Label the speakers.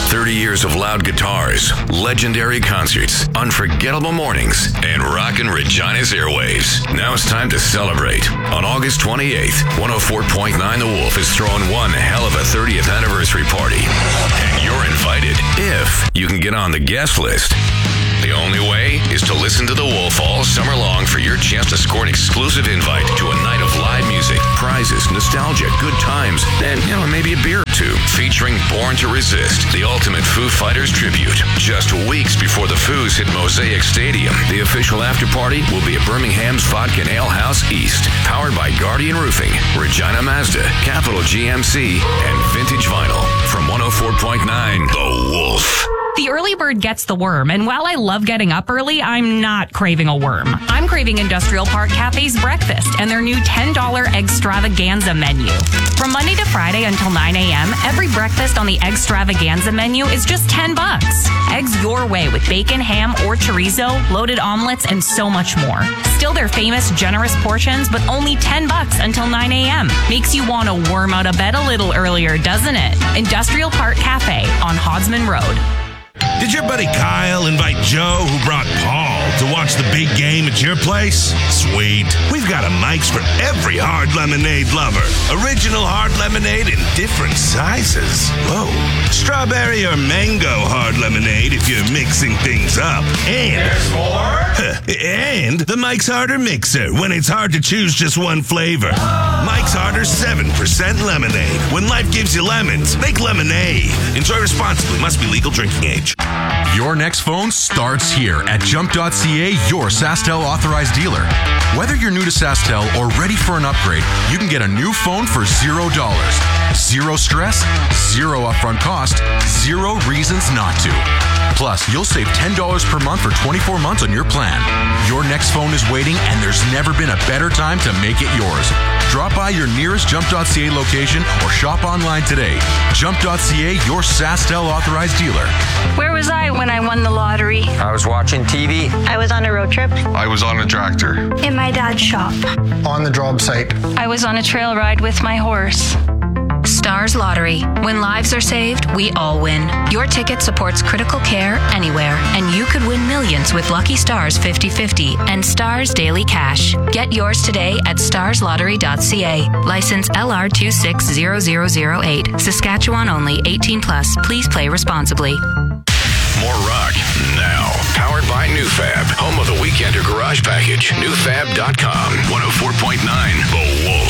Speaker 1: 30 years of loud guitars, legendary concerts, unforgettable mornings, and rockin' Regina's airwaves. Now it's time to celebrate. On August 28th, 104.9 The Wolf is throwing one hell of a 30th anniversary party. And you're invited if you can get on the guest list. The only way is to listen to The Wolf all summer long for your chance to score an exclusive invite to a night of live music, prizes, nostalgia, good times, and, maybe a beer or two. Featuring Born to Resist, the ultimate Foo Fighters tribute. Just weeks before the Foos hit Mosaic Stadium, the official after party will be at Birmingham's Vodka and Ale House East, powered by Guardian Roofing, Regina Mazda, Capital GMC, and Vintage Vinyl. From 104.9 The Wolf.
Speaker 2: The early bird gets the worm, and while I love getting up early, I'm not craving a worm. I'm craving Industrial Park Cafe's breakfast and their new $10 Extravaganza menu. From Monday to Friday until 9 a.m., every breakfast on the Extravaganza menu is just $10. Eggs your way with bacon, ham, or chorizo, loaded omelets, and so much more. Still their famous generous portions, but only $10 until 9 a.m. Makes you want to worm out of bed a little earlier, doesn't it? Industrial Park Cafe on Hodsman Road.
Speaker 3: Did your buddy Kyle invite Joe, who brought Paul, to watch the big game at your place? Sweet. We've got a Mike's for every hard lemonade lover. Original hard lemonade in different sizes. Whoa. Strawberry or mango hard lemonade if you're mixing things up. And there's more? And the Mike's Harder Mixer when it's hard to choose just one flavor. Mike's Harder 7% lemonade. When life gives you lemons, make lemonade. Enjoy responsibly. Must be legal drinking age.
Speaker 4: Your next phone starts here at Jump.ca, your SaskTel authorized dealer. Whether you're new to SaskTel or ready for an upgrade, you can get a new phone for $0. Zero stress, zero upfront cost, zero reasons not to. Plus, you'll save $10 per month for 24 months on your plan. Your next phone is waiting, and there's never been a better time to make it yours. Drop by your nearest Jump.ca location or shop online today. Jump.ca, your SaskTel authorized dealer.
Speaker 5: Where was I when I won the lottery?
Speaker 6: I was watching TV.
Speaker 5: I was on a road trip.
Speaker 7: I was on a tractor.
Speaker 5: In my dad's shop.
Speaker 7: On the job site.
Speaker 5: I was on a trail ride with my horse.
Speaker 8: Stars Lottery. When lives are saved, we all win. Your ticket supports critical care anywhere, and you could win millions with Lucky Stars 50/50 and Stars Daily Cash. Get yours today at starslottery.ca. License LR 260008. Saskatchewan only. 18 plus. Please play responsibly.
Speaker 1: More rock now. Powered by NewFab, home of the Weekender Garage Package. NewFab.com. 104.9 The Wolf.